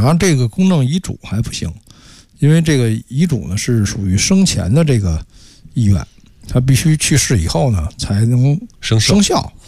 然后这个公证遗嘱还不行，因为这个遗嘱呢是属于生前的这个意愿，他必须去世以后呢才能生效。